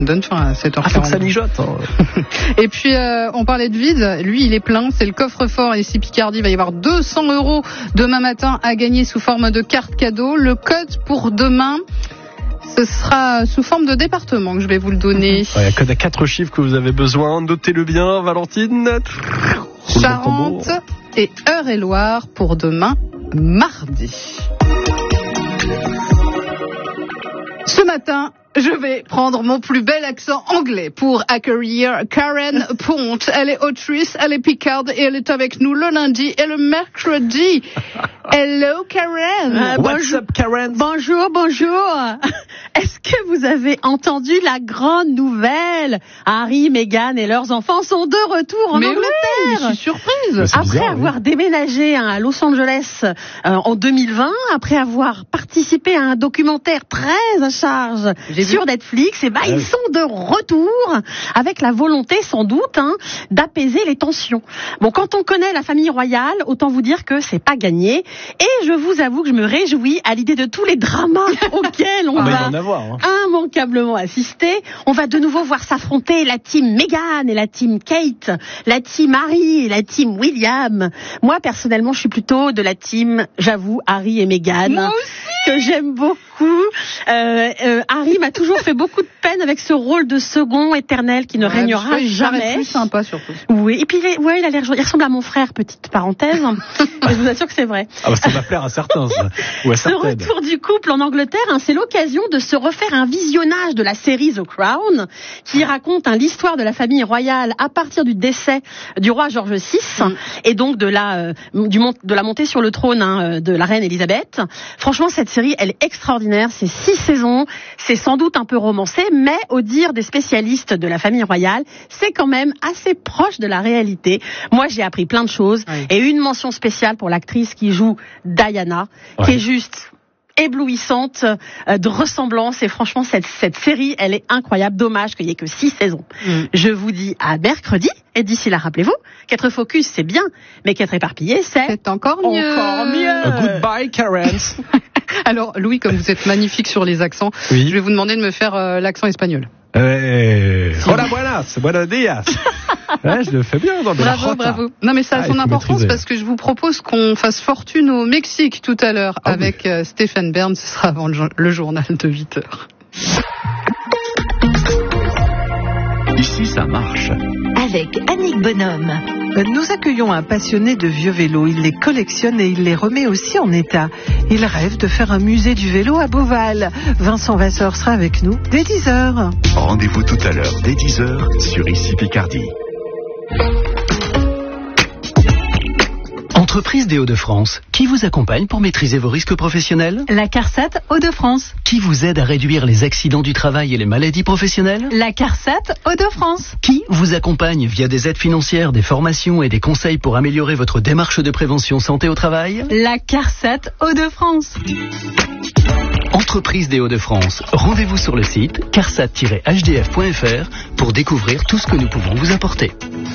donne faim à 7h40. Faut que ça mijote. Hein. Et puis, on parlait de vide. Lui, il est plein. C'est le coffre-fort ici Picardie. Il va y avoir 200 € demain matin à gagner sous forme de carte cadeau. Le code pour demain, ce sera sous forme de département que je vais vous le donner. Il y a code à 4 chiffres que vous avez besoin. Notez-le bien, Valentine. Charente et Eure-et-Loire pour demain, mardi. Ce matin, je vais prendre mon plus bel accent anglais pour accueillir Karen Pont. Elle est autrice, elle est picarde et elle est avec nous le lundi et le mercredi. Hello Karen. What's up Karen? Bonjour. Est-ce que vous avez entendu la grande nouvelle? Harry, Meghan et leurs enfants sont de retour en Angleterre. Oui, je suis surprise. Après avoir déménagé à Los Angeles en 2020, après avoir participé à un documentaire très à charge sur Netflix, ils sont de retour avec la volonté sans doute d'apaiser les tensions. Bon, quand on connaît la famille royale, autant vous dire que c'est pas gagné. Et je vous avoue que je me réjouis à l'idée de tous les dramas auxquels on va immanquablement assister. On va de nouveau voir s'affronter la team Meghan et la team Kate, la team Harry et la team William. Moi, personnellement, je suis plutôt de la team, j'avoue, Harry et Meghan. Moi aussi. Que j'aime beaucoup. Harry m'a toujours fait beaucoup de peine avec ce rôle de second éternel qui ne régnera jamais. Plus sympa surtout. Oui, et puis il ressemble à mon frère, petite parenthèse. Je vous assure que c'est vrai. Ah bah ça va plaire à certains, ça. Ou à ce retour du couple en Angleterre, c'est l'occasion de se refaire un visionnage de la série The Crown, qui raconte l'histoire de la famille royale à partir du décès du roi George VI et donc de la montée sur le trône de la reine Elisabeth. Franchement, cette série, elle est extraordinaire. C'est 6 saisons. C'est sans doute un peu romancé, mais au dire des spécialistes de la famille royale, c'est quand même assez proche de la réalité. Moi, j'ai appris plein de choses. Oui. Et une mention spéciale pour l'actrice qui joue Diana, qui est juste éblouissante de ressemblance. Et franchement, cette série, elle est incroyable. Dommage qu'il n'y ait que 6 saisons. Je vous dis à mercredi. Et d'ici là, rappelez-vous, qu'être focus, c'est bien, mais qu'être éparpillé, c'est encore mieux. Goodbye, Karen. Alors, Louis, comme vous êtes magnifique sur les accents, je vais vous demander de me faire l'accent espagnol. Hola, buenas, buenos días. Je le fais bien dans Bravo. Non, mais ça a son importance parce que je vous propose qu'on fasse fortune au Mexique tout à l'heure avec Stéphane Bern. Ce sera avant le journal de 8h. Ici, ça marche. Avec Annick Bonhomme. Nous accueillons un passionné de vieux vélos. Il les collectionne et il les remet aussi en état. Il rêve de faire un musée du vélo à Beauval. Vincent Vasseur sera avec nous dès 10h. Rendez-vous tout à l'heure dès 10h sur Ici Picardie. Entreprise des Hauts-de-France, qui vous accompagne pour maîtriser vos risques professionnels? La CARSAT Hauts-de-France. Qui vous aide à réduire les accidents du travail et les maladies professionnelles? La CARSAT Hauts-de-France. Qui vous accompagne via des aides financières, des formations et des conseils pour améliorer votre démarche de prévention santé au travail? La CARSAT Hauts-de-France. Entreprise des Hauts-de-France, rendez-vous sur le site carsat-hdf.fr pour découvrir tout ce que nous pouvons vous apporter.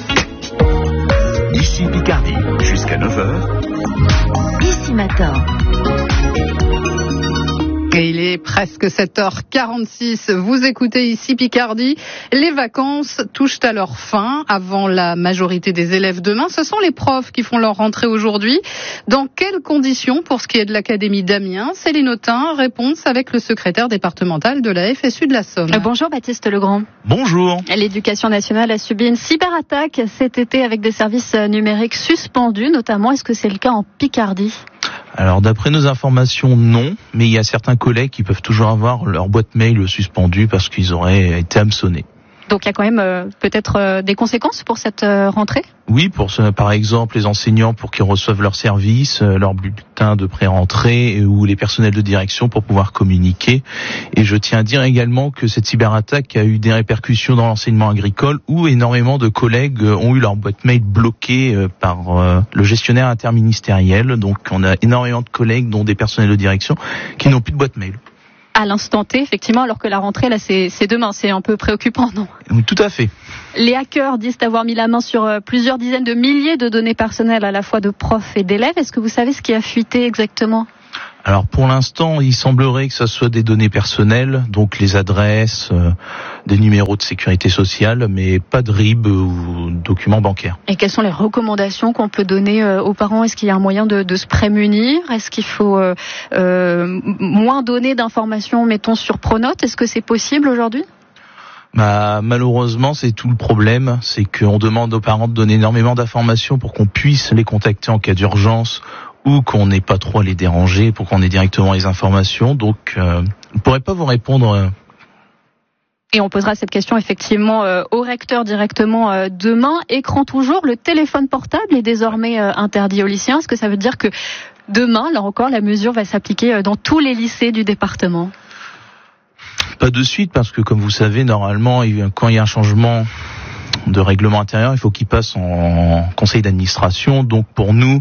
Ici Picardie, jusqu'à 9h. Ici Matin. Et il est presque 7h46. Vous écoutez Ici Picardie. Les vacances touchent à leur fin avant la majorité des élèves demain. Ce sont les profs qui font leur rentrée aujourd'hui. Dans quelles conditions pour ce qui est de l'Académie d'Amiens? Céline Autain, réponse avec le secrétaire départemental de la FSU de la Somme. Bonjour Baptiste Legrand. Bonjour. L'éducation nationale a subi une cyberattaque cet été avec des services numériques suspendus notamment. Est-ce que c'est le cas en Picardie? Alors d'après nos informations, non, mais il y a certains collègues qui peuvent toujours avoir leur boîte mail suspendue parce qu'ils auraient été hameçonnés. Donc il y a quand même peut-être des conséquences pour cette rentrée? Oui, par exemple les enseignants pour qu'ils reçoivent leurs services, leur bulletin de pré-rentrée ou les personnels de direction pour pouvoir communiquer. Et je tiens à dire également que cette cyberattaque a eu des répercussions dans l'enseignement agricole où énormément de collègues ont eu leur boîte mail bloquée par le gestionnaire interministériel. Donc on a énormément de collègues, dont des personnels de direction, qui n'ont plus de boîte mail. À l'instant T, effectivement, alors que la rentrée, là, c'est demain. C'est un peu préoccupant, non? Oui, tout à fait. Les hackers disent avoir mis la main sur plusieurs dizaines de milliers de données personnelles à la fois de profs et d'élèves. Est-ce que vous savez ce qui a fuité exactement? Alors pour l'instant, il semblerait que ça soit des données personnelles, donc les adresses, des numéros de sécurité sociale, mais pas de RIB ou documents bancaires. Et quelles sont les recommandations qu'on peut donner aux parents? Est-ce qu'il y a un moyen de se prémunir? Est-ce qu'il faut moins donner d'informations, mettons, sur Pronote? Est-ce que c'est possible aujourd'hui? Malheureusement, c'est tout le problème, c'est qu'on demande aux parents de donner énormément d'informations pour qu'on puisse les contacter en cas d'urgence ou qu'on n'ait pas trop à les déranger pour qu'on ait directement les informations. Donc, je ne pourrais pas vous répondre. Et on posera cette question effectivement au recteur directement demain. Écran toujours, le téléphone portable est désormais interdit aux lycéens. Est-ce que ça veut dire que demain, là encore, la mesure va s'appliquer dans tous les lycées du département? Pas de suite, parce que comme vous savez, normalement, quand il y a un changement de règlement intérieur, il faut qu'il passe en conseil d'administration. Donc pour nous,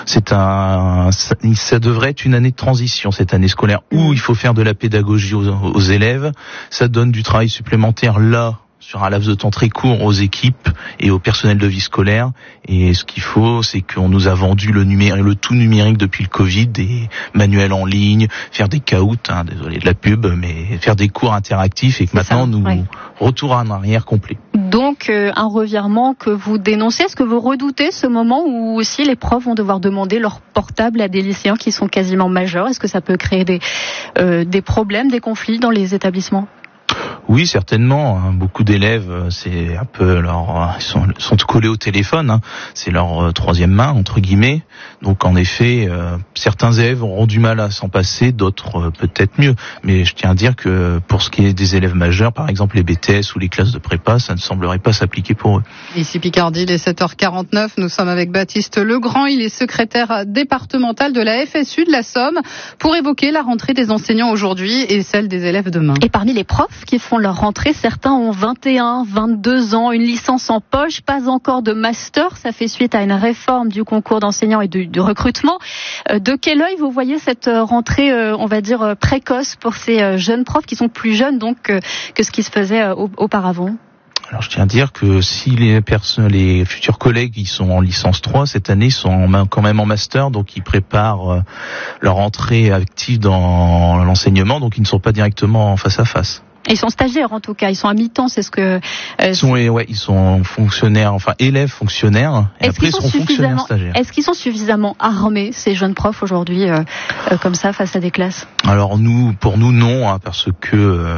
ça devrait être une année de transition, cette année scolaire, où il faut faire de la pédagogie aux élèves. Ça donne du travail supplémentaire là, sur un laps de temps très court, aux équipes et au personnel de vie scolaire. Et ce qu'il faut, c'est qu'on nous a vendu le tout numérique depuis le Covid, des manuels en ligne, faire des caouts, désolé de la pub, mais faire des cours interactifs, et que maintenant retour en arrière complet. Donc un revirement que vous dénoncez. Est-ce que vous redoutez ce moment où aussi les profs vont devoir demander leur portable à des lycéens qui sont quasiment majeurs? Est-ce que ça peut créer des problèmes, des conflits dans les établissements? Oui, certainement. Beaucoup d'élèves, c'est un peu ils sont collés au téléphone. C'est leur troisième main, entre guillemets. Donc, en effet, certains élèves auront du mal à s'en passer, d'autres peut-être mieux. Mais je tiens à dire que pour ce qui est des élèves majeurs, par exemple les BTS ou les classes de prépa, ça ne semblerait pas s'appliquer pour eux. Ici Picardie, il est 7h49. Nous sommes avec Baptiste Legrand. Il est secrétaire départemental de la FSU de la Somme pour évoquer la rentrée des enseignants aujourd'hui et celle des élèves demain. Et parmi les profs qui font leur rentrée, certains ont 21, 22 ans, une licence en poche, pas encore de master. Ça fait suite à une réforme du concours d'enseignants et du recrutement. De quel œil vous voyez cette rentrée, on va dire, précoce pour ces jeunes profs qui sont plus jeunes donc que ce qui se faisait auparavant? Alors je tiens à dire que si les futurs collègues ils sont en licence 3 cette année, ils sont quand même en master, donc ils préparent leur entrée active dans l'enseignement, donc ils ne sont pas directement en face à face. Ils sont stagiaires en tout cas, ils sont à mi-temps, c'est ce que... Ils sont fonctionnaires, enfin élèves fonctionnaires, et après ils seront fonctionnaires stagiaires. Est-ce qu'ils sont suffisamment armés, ces jeunes profs aujourd'hui, comme ça, face à des classes? Alors pour nous non, parce que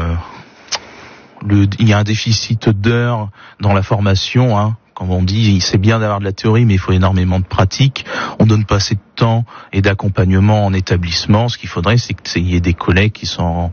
il y a un déficit d'heures dans la formation, Comme on dit, c'est bien d'avoir de la théorie, mais il faut énormément de pratique. On donne pas assez de temps et d'accompagnement en établissement. Ce qu'il faudrait, c'est qu'il y ait des collègues qui sont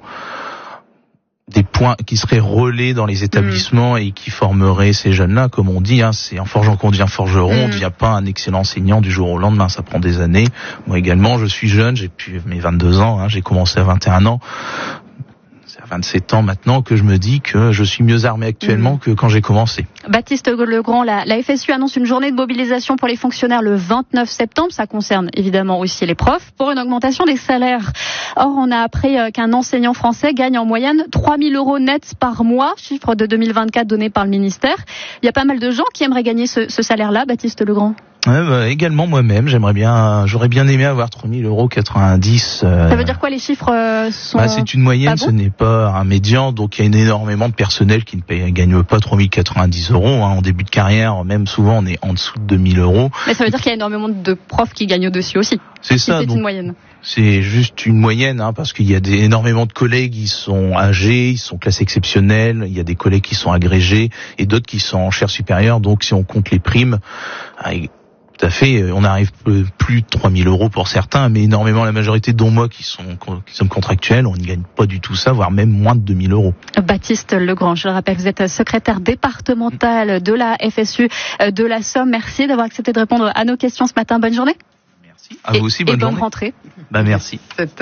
des points qui seraient relais dans les établissements et qui formeraient ces jeunes-là. Comme on dit, c'est en forgeant qu'on devient forgeron. On ne devient pas un excellent enseignant du jour au lendemain. Ça prend des années. Moi également, je suis jeune. J'ai plus mes 22 ans. J'ai commencé à 21 ans. C'est à 27 ans maintenant que je me dis que je suis mieux armé actuellement que quand j'ai commencé. Baptiste Legrand, la FSU annonce une journée de mobilisation pour les fonctionnaires le 29 septembre. Ça concerne évidemment aussi les profs pour une augmentation des salaires. Or, on a appris qu'un enseignant français gagne en moyenne 3 000 euros nets par mois, chiffre de 2024 donné par le ministère. Il y a pas mal de gens qui aimeraient gagner ce salaire-là, Baptiste Legrand. Également moi-même, j'aurais bien aimé avoir 3 000,90 €. Ça veut dire quoi les chiffres sont c'est une moyenne, ce n'est pas un médian, donc il y a énormément de personnel qui ne gagne pas 3 090 €. En début de carrière, même souvent on est en dessous de 2 000 €. Mais ça veut dire qu'il y a énormément de profs qui gagnent au-dessus aussi. C'est ça. C'est une moyenne. C'est juste une moyenne, parce qu'il y a énormément de collègues qui sont âgés, ils sont classe exceptionnelle, il y a des collègues qui sont agrégés et d'autres qui sont en chaire supérieure. Donc si on compte les primes, tout à fait, on n'arrive plus de 3 000 € pour certains, mais énormément la majorité, dont moi, qui sommes contractuels, on ne gagne pas du tout ça, voire même moins de 2 000 €. Baptiste Legrand, je le rappelle, vous êtes secrétaire départemental de la FSU de la Somme. Merci d'avoir accepté de répondre à nos questions ce matin. Bonne journée. À vous aussi, bonne journée. Rentrée. Merci.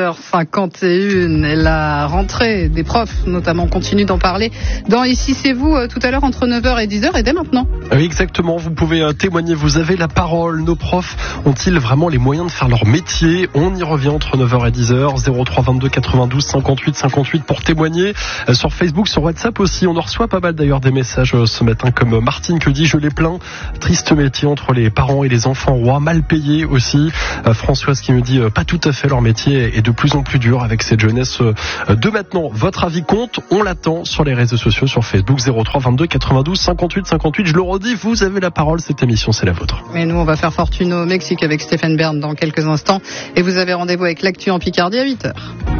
7h51 et la rentrée des profs, notamment, on continue d'en parler dans Ici c'est vous, tout à l'heure entre 9h et 10h et dès maintenant. Oui, exactement, vous pouvez témoigner, vous avez la parole. Nos profs ont-ils vraiment les moyens de faire leur métier? On y revient entre 9h et 10h, 03 22 92 58 58 pour témoigner. Sur Facebook, sur WhatsApp aussi, on en reçoit pas mal d'ailleurs des messages ce matin, comme Martine qui dit: je les plains, triste métier entre les parents et les enfants rois, mal payés aussi. Françoise qui me dit pas tout à fait, leur métier est de plus en plus dur avec cette jeunesse de maintenant. Votre avis compte, on l'attend sur les réseaux sociaux, sur Facebook 03 22 92 58 58. Je le redis, vous avez la parole, cette émission c'est la vôtre. Mais nous on va faire fortune au Mexique avec Stéphane Bern dans quelques instants et vous avez rendez-vous avec l'actu en Picardie à 8h.